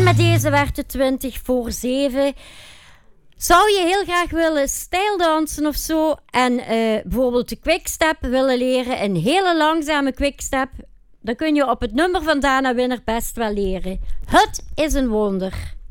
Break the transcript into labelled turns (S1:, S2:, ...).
S1: met deze werd het 7:20. Zou je heel graag willen stijldansen of zo en bijvoorbeeld de quickstep willen leren, een hele langzame quickstep, dan kun je op het nummer van Dana Winner best wel leren. Het is een wonder.